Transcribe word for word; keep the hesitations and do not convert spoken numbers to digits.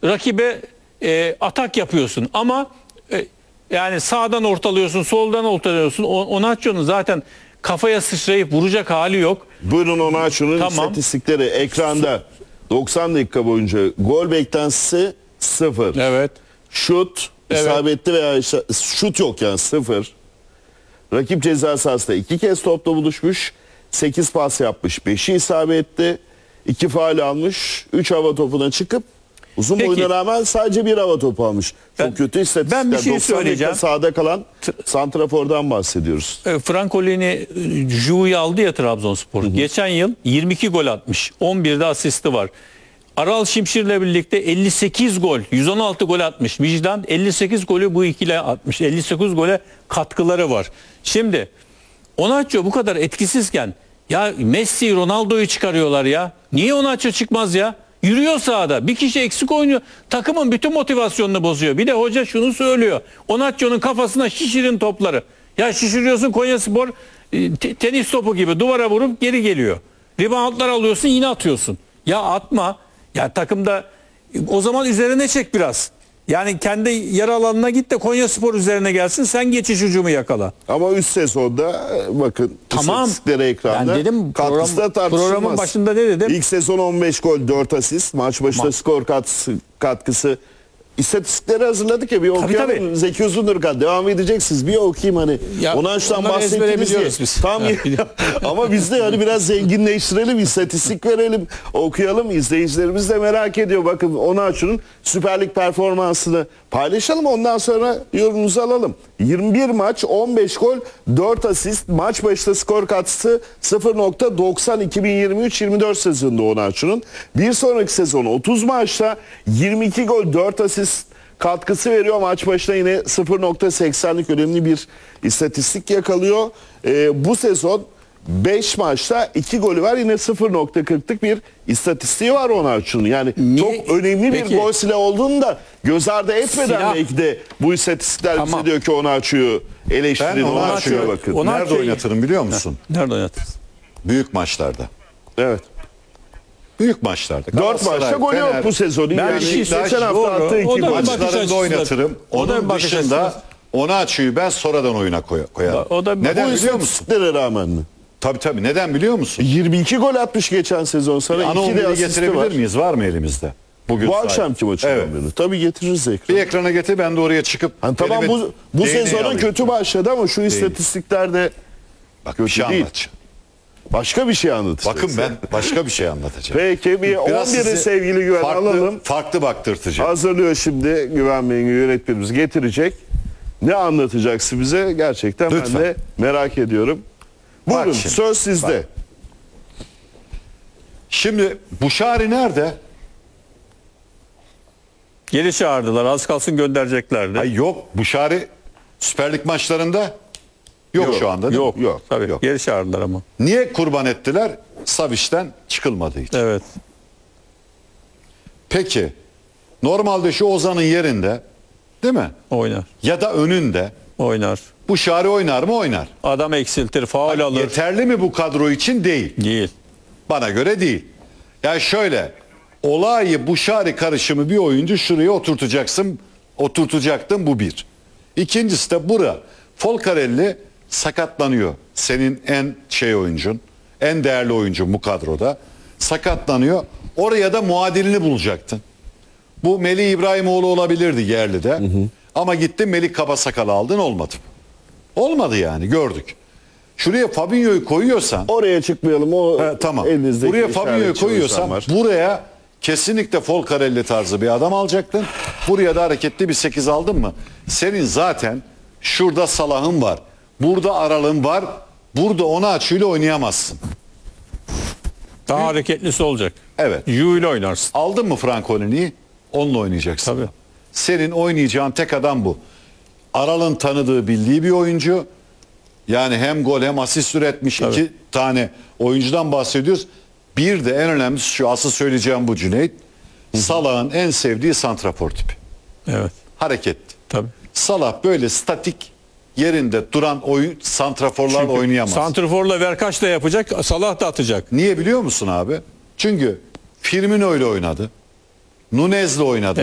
rakibe e, atak yapıyorsun ama e, yani sağdan ortalıyorsun, soldan ortalıyorsun. O, Onaçio'nun zaten kafaya sıçrayıp vuracak hali yok. Buyurun Onaçio'nun Tamam. istatistikleri ekranda. doksan dakika boyunca gol beklentisi sıfır. Evet. Şut Evet. isabetli veya isa- şut yok yani sıfır. Rakip ceza sahasında iki kez topla buluşmuş. sekiz pas yapmış. beşi isabetli. iki faul almış. üç hava topuna çıkıp uzun Peki. boyuna rağmen sadece bir hava topu almış. Çok Ben- kötü istatistikler. ben bir şey doksan dakika söyleyeceğim. sahada kalan santrafordan bahsediyoruz. E, Francolini Ju'yu aldı ya Trabzonspor. Hı hı. Geçen yıl yirmi iki gol atmış. on birde asisti var. Aral Şimşir'le birlikte elli sekiz gol, yüz on altı gol atmış. Vicdan elli sekiz golü bu ikile atmış. elli sekiz gole katkıları var. Şimdi Onaçio bu kadar etkisizken ya Messi, Ronaldo'yu çıkarıyorlar ya. Niye Onaçio çıkmaz ya? Yürüyor sahada. Bir kişi eksik oynuyor. Takımın bütün motivasyonunu bozuyor. Bir de hoca şunu söylüyor. Onaçio'nun kafasına şişirin topları. Ya şişiriyorsun Konyaspor e, te- tenis topu gibi duvara vurup geri geliyor. Reboundlar alıyorsun yine atıyorsun. Ya atma. Ya takımda o zaman üzerine çek biraz. Yani kendi yarı alanına git de Konyaspor üzerine gelsin. Sen geçiş hücumu yakala. Ama üst sezonda bakın Tamam. istatistikleri ekranda. Ben dedim Katkısı da program, tartışılmaz. programın başında ne dedim? İlk sezon on beş gol dört asist. Maç başına Ma- skor katkısı, katkısı. İstatistikleri hazırladık ya bir okuyalım. tabii. Zeki Uzundurkan devam edeceksiniz. Bir okuyayım hani. Ya, Onaç'tan onları ezbere bahsettiniz diye. biliyoruz biz. Tam Ha, ama biz de hani biraz zenginleştirelim, istatistik verelim, okuyalım. İzleyicilerimiz de merak ediyor. Bakın Onaç'ın Süper Lig performansını paylaşalım. Ondan sonra yorumunuzu alalım. yirmi bir maç, on beş gol, dört asist. Maç başına skor katkısı sıfır nokta doksan iki bin yirmi üç yirmi dört sezonunda Onaç'ın. Bir sonraki sezon otuz maçta yirmi iki gol, dört asist katkısı veriyor. Maç başına yine sıfır nokta seksenlik önemli bir istatistik yakalıyor. Ee, bu sezon beş maçta iki golü var. Yine sıfır nokta kırklık bir istatistiği var Onaç'ın. Yani Niye? çok önemli bir Peki. gol silahı olduğunu da göz ardı etmeden Silah. belki de bu istatistikler Tamam. bize diyor ki Onaç'ı eleştirin. Ben Onaç'ıya Onaçio'yu bakın. Ona- nerede Onaçio'yu- oynatırım biliyor musun? Nerede oynatırsın? Büyük maçlarda. Evet. Büyük maçlarda. Dört Galatasaray, maçta golü yok Fener, bu sezon. Ben Yani bir şey geçen söyleyeyim. hafta Doğru. attığı O iki da maç. bir bakış maçlarında açısı. oynatırım. O da bir Onun bakış dışında açısı. Onaçio'yu ben sonradan oyuna koy- koyarım. O da- Neden Bu biliyor musun? istatistiklere rağmen mi? Tabii tabii. Neden biliyor musun? yirmi iki gol atmış geçen sezon sana. Ana iki de on biri asisti getirebilir var. miyiz? Var mı elimizde? Bugün Bu sahip. akşamki maçın Evet. evet. Tabii getiririz Bir ekran. ekrana getir, ben de oraya çıkıp Hani tamam elime bu bu değneği sezona alayım. kötü başladı ama şu istatistiklerde Bak bir kötü şey değil. anlatacağım. Başka bir şey anlatacağız. Bakın ben başka bir şey anlatacağım. Peki bir Biraz on biri sizi sevgili Güven farklı, alalım. farklı baktırtacağım. Hazırlıyor şimdi Güven Bey'in yönetmenimiz getirecek. Ne anlatacaksın bize? Gerçekten Lütfen. ben de merak ediyorum. Buyurun şimdi, söz sizde. bak. Şimdi Buşari nerede? Geri çağırdılar. Az kalsın göndereceklerdi. Ay yok, Buşari Süper Lig maçlarında yok, Yok, şu anda değil Yok. mi? Yok, Tabii. yok. Geri çağırdılar ama. Niye kurban ettiler? Savic'ten çıkılmadığı için. Evet. Peki normalde şu Ozan'ın yerinde değil mi? Oynar. Ya da önünde Oynar. Buşari oynar mı? Oynar. Adam eksiltir. Faul alır. Yeterli mi bu kadro için? Değil. Değil. Bana göre değil. Yani şöyle Olağayı Buşari karışımı bir oyuncu şuraya oturtacaksın. Oturtacaktın, bu bir. İkincisi de bura. Folcarelli sakatlanıyor. Senin en şey oyuncun. En değerli oyuncun bu kadroda. Sakatlanıyor. Oraya da muadilini bulacaktın. Bu Melih İbrahimoğlu olabilirdi yerli de. Hı hı. Ama gittin Melih Kabasakal aldın, olmadı. Olmadı yani, gördük. Şuraya Fabinho'yu koyuyorsan Oraya çıkmayalım. O He, tamam. elinizdeki Buraya Fabinho'yu işaretçi koyuyorsan hocam var. buraya kesinlikle Folcarelli tarzı bir adam alacaktın. Buraya da hareketli bir sekiz aldın mı? Senin zaten şurada Salah'ın var. Burada Aral'ın var. Burada Onaçio'yla oynayamazsın. Daha hareketlisi olacak. Evet. Yu ile oynarsın. Aldın mı Francolini'yi? Onunla oynayacaksın. Tabii. Senin oynayacağın tek adam bu. Aral'ın tanıdığı, bildiği bir oyuncu. Yani hem gol hem asist üretmiş Tabii. iki tane oyuncudan bahsediyoruz. Bir de en önemlisi şu, asıl söyleyeceğim bu Cüneyt. Salah'ın en sevdiği santrafor tipi. Evet. Hareketli. Tabii. Salah böyle statik yerinde duran oyun santraforlarla Çünkü oynayamaz. santrforla Verkaç da yapacak. Salah da atacak. Niye biliyor musun abi? Çünkü Firmino ile oynadı. Nunez'le oynadı.